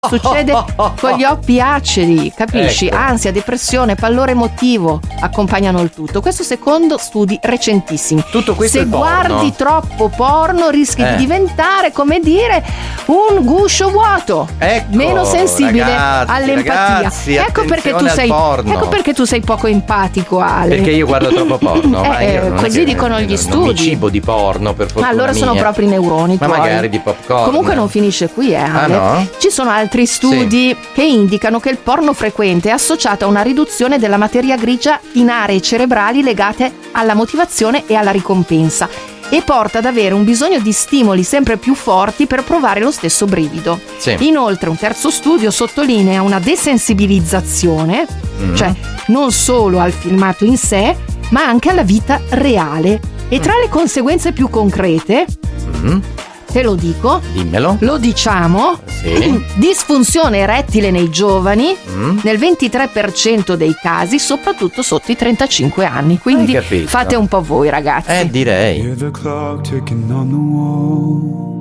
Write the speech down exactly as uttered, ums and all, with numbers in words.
Succede con gli occhi aceri, capisci? Ecco. Ansia, depressione, pallore emotivo accompagnano il tutto. Questo secondo studi recentissimi. Tutto questo Se è porno. guardi troppo porno rischi Eh. di diventare, come dire, un guscio vuoto, Ecco, meno sensibile ragazzi, all'empatia. ragazzi, ecco perché tu attenzione al sei porno. ecco perché tu sei poco empatico, Ale. Perché io guardo troppo porno. Eh, ma io eh, non è così che- dicono gli non studi. mi cibo di porno, per fortuna Ma allora sono mia. proprio i neuroni Ma tuoi. magari di popcorn. Comunque non finisce qui, eh, Ale. Ah, no? Ci sono altri studi che indicano che il porno frequente è associato a una riduzione della materia grigia in aree cerebrali legate alla motivazione e alla ricompensa e porta ad avere un bisogno di stimoli sempre più forti per provare lo stesso brivido. Sì. Inoltre un terzo studio sottolinea una desensibilizzazione, Mm. cioè non solo al filmato in sé, ma anche alla vita reale. E tra le conseguenze più concrete, Mm. te lo dico, Dimmelo. lo diciamo, Sì. disfunzione erettile nei giovani Mm. nel ventitré per cento dei casi, soprattutto sotto i trentacinque anni. Quindi Hai capito? fate un po' voi, ragazzi. Eh, direi. Hear the clock ticking on the wall.